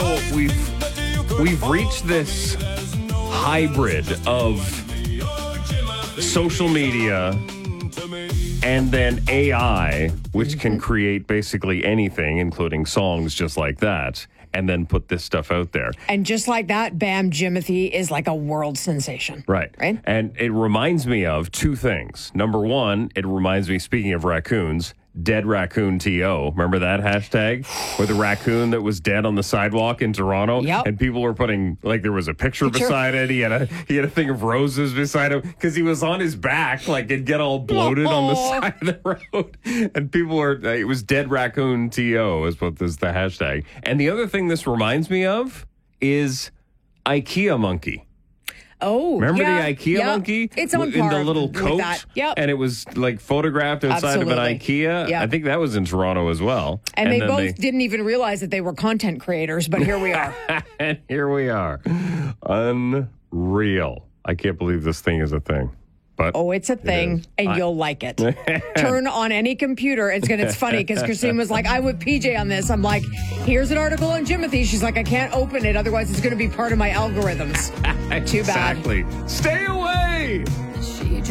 know, we've reached this hybrid of social media and then AI, which can create basically anything, including songs just like that, and then put this stuff out there. And just like that, Bam Jimothy is like a world sensation. Right. And it reminds me of two things. Number one, it reminds me, speaking of raccoons, Dead Raccoon TO. Remember that hashtag? With the raccoon that was dead on the sidewalk in Toronto? Yep. And people were putting, like, there was a picture beside it. He had a thing of roses beside him because he was on his back, like, it'd get all bloated on the side of the road. And people were, it was Dead Raccoon TO is what is the hashtag. And the other thing this reminds me of is IKEA monkey. Oh, remember the IKEA monkey? It's on in par the little with coat, that. Yep. And it was like photographed outside of an IKEA. Yep. I think that was in Toronto as well. And they both didn't even realize that they were content creators, but here we are. And here we are. Unreal. I can't believe this thing is a thing. But it's a thing, and you'll like it. Turn on any computer. It's funny because Christine was like, I'm with PJ on this. I'm like, here's an article on Jimothy. She's like, I can't open it. Otherwise, it's going to be part of my algorithms. Too bad. Exactly. Stay away.